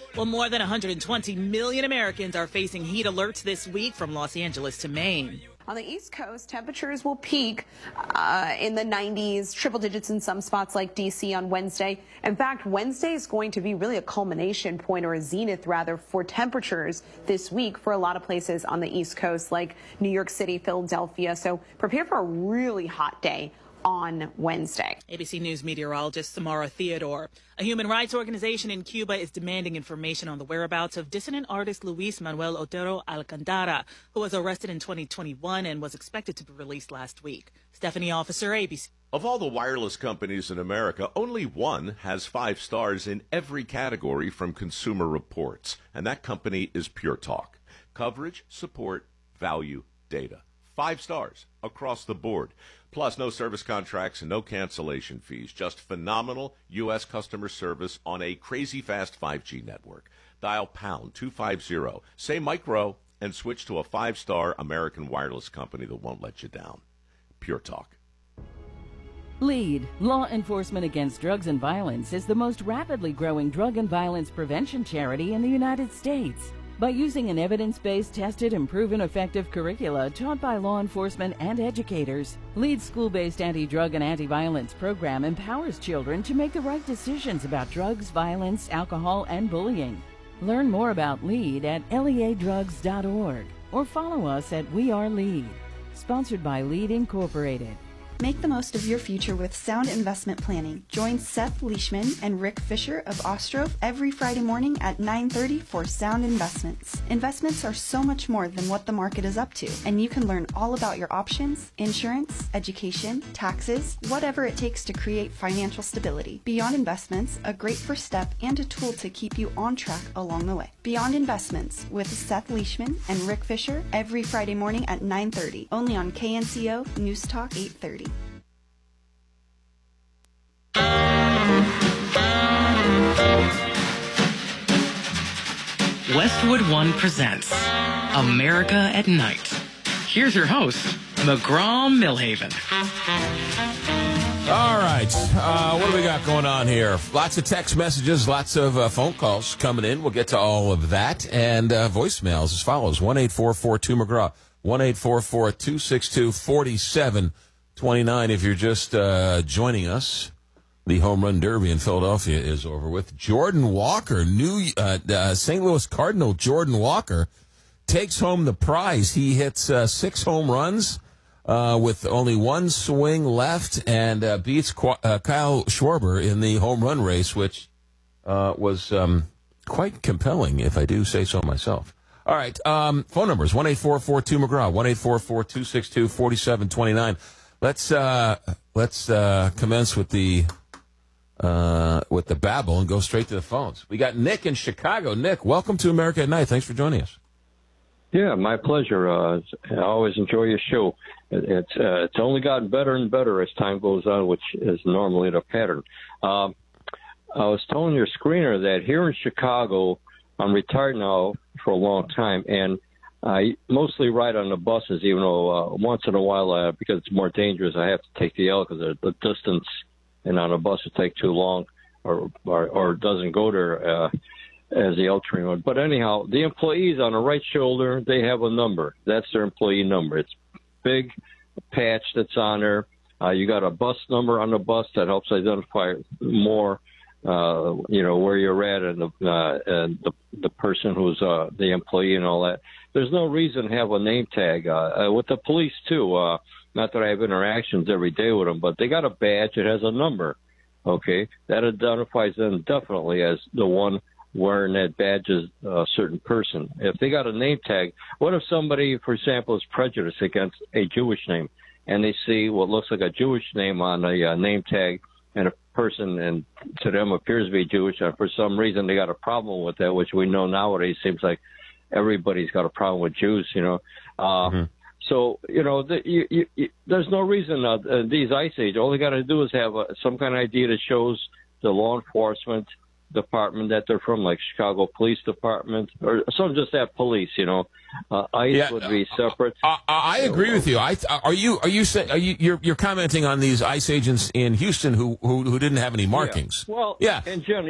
Well, more than 120 million Americans are facing heat alerts this week from Los Angeles to Maine. On the East Coast, temperatures will peak in the 90s, triple digits in some spots like D.C. on Wednesday. In fact, Wednesday is going to be really a culmination point, or a zenith rather, for temperatures this week for a lot of places on the East Coast like New York City, Philadelphia. So prepare for a really hot day on Wednesday. ABC News meteorologist Samara Theodore. A human rights organization in Cuba is demanding information on the whereabouts of dissident artist Luis Manuel Otero Alcantara, who was arrested in 2021 and was expected to be released last week. Stephanie Officer, ABC. Of all the wireless companies in America, only one has 5 stars in every category from Consumer Reports, and that company is Pure Talk. Coverage, support, value, data. 5 stars across the board. Plus, no service contracts and no cancellation fees. Just phenomenal U.S. customer service on a crazy fast 5G network. Dial pound 250, say micro, and switch to a 5-star American wireless company that won't let you down. Pure Talk. LEAD, Law Enforcement Against Drugs and Violence, is the most rapidly growing drug and violence prevention charity in the United States. By using an evidence-based, tested, and proven effective curricula taught by law enforcement and educators, LEAD's school-based anti-drug and anti-violence program empowers children to make the right decisions about drugs, violence, alcohol, and bullying. Learn more about LEAD at leadrugs.org or follow us at We Are LEAD. Sponsored by LEAD Incorporated. Make the most of your future with sound investment planning. Join Seth Leishman and Rick Fisher of Ostrov every Friday morning at 9:30 for Sound Investments. Investments are so much more than what the market is up to, and you can learn all about your options, insurance, education, taxes, whatever it takes to create financial stability. Beyond Investments, a great first step and a tool to keep you on track along the way. Beyond Investments with Seth Leishman and Rick Fisher every Friday morning at 9:30, only on KNCO News Talk 830. Westwood One presents America at Night. Here's your host, McGraw Millhaven. All right, what do we got going on here? Lots of text messages, lots of phone calls coming in. We'll get to all of that. And voicemails as follows: 1-844-2-McGraw, 1-844-262-4729. If you're just joining us, the Home Run Derby in Philadelphia is over with. Jordan Walker, St. Louis Cardinal Jordan Walker, takes home the prize. He hits 6 home runs with only 1 swing left and beats Kyle Schwarber in the home run race, which was quite compelling, if I do say so myself. All right, phone numbers, 1-844-2-McGraw, 1-844-262-4729. Let's commence with the babble and go straight to the phones. We got Nick in Chicago. Nick, welcome to America at Night. Thanks for joining us. Yeah, my pleasure. I always enjoy your show. It's only gotten better and better as time goes on, which is normally the pattern. I was telling your screener that here in Chicago, I'm retired now for a long time, and I mostly ride on the buses, even though once in a while, because it's more dangerous, I have to take the L because the distance and on a bus would take too long or doesn't go there as the L train would. But anyhow, the employees on the right shoulder, they have a number. That's their employee number. It's big patch that's on there. You got a bus number on the bus that helps identify more, where you're at and the person who's the employee and all that. There's no reason to have a name tag. With the police, too, not that I have interactions every day with them, but they got a badge. It has a number, okay? That identifies them definitely as the one wearing that badge is a certain person. If they got a name tag, what if somebody, for example, is prejudiced against a Jewish name, and they see what looks like a Jewish name on a name tag, and a person and to them appears to be Jewish, and for some reason they got a problem with that, which we know nowadays seems like everybody's got a problem with Jews, So, there's no reason these Ice Age, all they got to do is have some kind of idea that shows the law enforcement department that they're from, like Chicago Police Department, or some just that police, ICE would be separate. I agree with you. You're commenting on these ICE agents in Houston who didn't have any markings? Yeah. Well, yeah. in general,